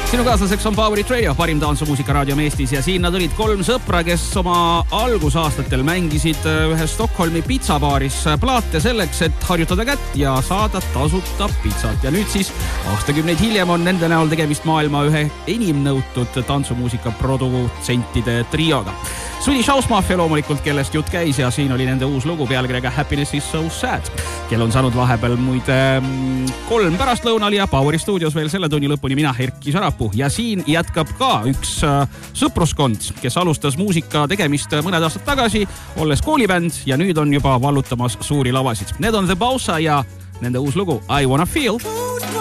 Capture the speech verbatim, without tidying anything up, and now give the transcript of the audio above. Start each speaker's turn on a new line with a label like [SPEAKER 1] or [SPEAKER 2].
[SPEAKER 1] Sinu kaaslaseks on Power It Radio, parim tantsumuusika raadiom Eestis ja siin nad olid kolm sõpra, kes oma algusaastatel mängisid ühe Stockholmi pizzabaaris plaate selleks, et harjutada kätt ja saada tasuta pizzat. Ja nüüd siis aastakümneid hiljem on nende näol tegemist maailma ühe enim nõutud tantsumuusika produtsentide trioga. Swedish House Mafia loomulikult, kellest jutt käis ja siin oli nende uus lugu pealkirjaga Happiness is so sad. Kel on saanud vahepeal muide kolm pärastlõunal ja Poweri stuudios veel selle tunni lõpuni mina, Erki Sarapuu. Ja siin jätkab ka üks sõpruskond, kes alustas muusika tegemist mõned aastad tagasi, olles koolibänd ja nüüd on juba vallutamas suuri lavasid. Need on The Bossa ja nende uus lugu I Wanna Feel.